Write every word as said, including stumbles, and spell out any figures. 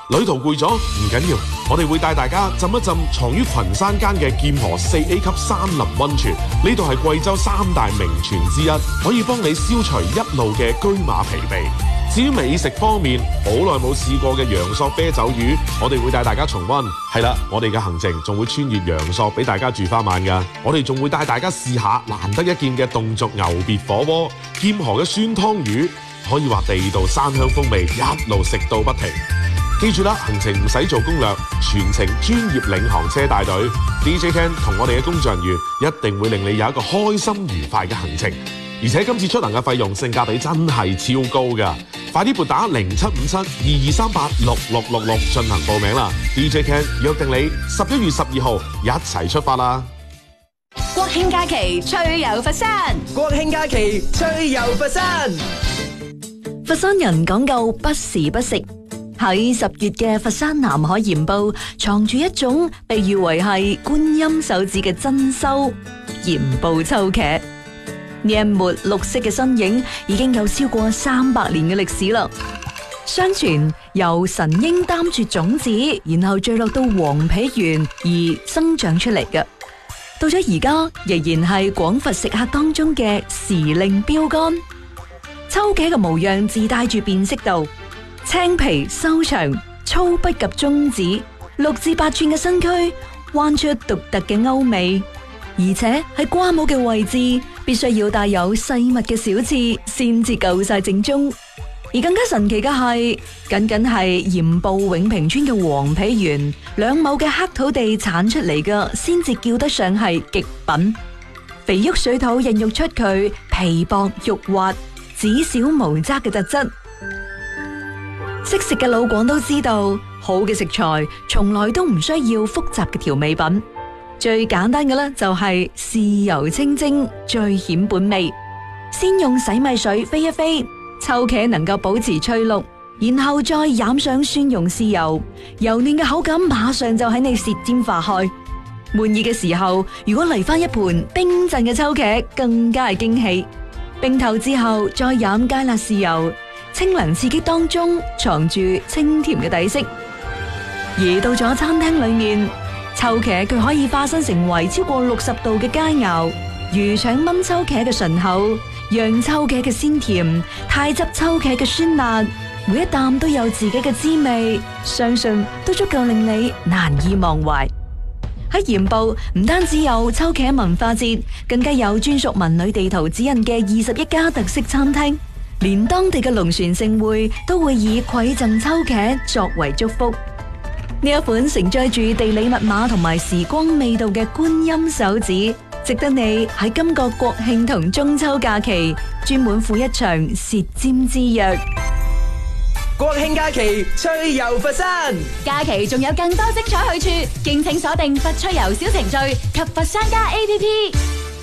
旅途攰咗唔緊要，我哋會帶大家浸一浸藏於群山間嘅劍河四 A 級山林溫泉。呢度係貴州三大名泉之一，可以幫你消除一路嘅車馬疲憊。至於美食方面，好耐冇試過嘅陽朔啤酒魚，我哋會帶大家重溫。係啦，我哋嘅行程仲會穿越陽朔俾大家住翻晚㗎。我哋仲會帶大家試下難得一見嘅侗族牛別火鍋、劍河嘅酸湯魚，可以話地道山鄉風味，一路食到不停。記住啦，行程唔使做攻略，全程專業領航車帶隊 D J Ken 同我哋嘅工作人員一定會令你有一個開心愉快嘅行程。而且今次出行嘅費用性價比真係超高㗎，快啲撥打零七五七二二三八六六六六進行報名啦 ！D J Ken 約定你十一月十二號一齊出發啦！ 國慶假期趣遊佛山， 國慶假期趣遊佛山。 佛山人講究不時不食，喺十月嘅佛山南海鹽步藏住一種被譽為係觀音手指嘅珍饈鹽步秋茄。呢一抹綠色嘅身影已經有超過三百年嘅歷史啦。相傳由神鷹擔住種子，然後墜落到黃皮園而生長出嚟嘅。到咗而家，仍然係廣佛食客當中嘅時令標杆。秋茄嘅模樣自帶住辨識度，青皮修長，粗不及中指，六至八寸嘅身軀，彎出獨特嘅歐美。而且喺瓜帽嘅位置必須要帶有細密嘅小刺，先至夠晒正宗。而更加神奇嘅係，僅僅係鹽步永平村嘅黃皮園兩畝嘅黑土地產出嚟嘅，先至叫得上係極品。肥沃水土孕育出佢皮薄肉滑、籽小無渣嘅特質。識食嘅老廣都知道，好嘅食材從來都唔需要複雜嘅調味品。最簡單嘅咧就係豉油清蒸，最顯本味。先用洗米水飛一飛，秋茄能夠保持翠綠，然後再染上蒜蓉豉油，油嫩嘅口感馬上就喺你舌尖化開。滿意嘅時候，如果嚟翻一盤冰鎮嘅秋茄，更加係驚喜。冰透之後再飲芥辣豉油，清涼刺激當中藏住清甜嘅底色。而到咗餐廳裏面，秋茄佢可以化身成為超過六十度嘅佳肴，魚腸炆秋茄嘅順口，釀秋茄嘅鮮甜，太汁秋茄嘅酸辣，每一啖都有自己嘅滋味，相信都足夠令你難以忘懷。喺鹽步唔單止有秋茄文化節，更加有專屬文旅地圖指引嘅二十一家特色餐廳，連當地嘅龍船盛會都會以饋贈秋茄作為祝福。呢一款承載住地理密碼同埋時光味道嘅觀音手指，值得你喺今個國慶同中秋假期專門赴一場舌尖之約。 國慶假期趣遊佛山， 假期仲有更多精彩去處，敬請鎖定佛趣遊小程序及佛山家 A P P。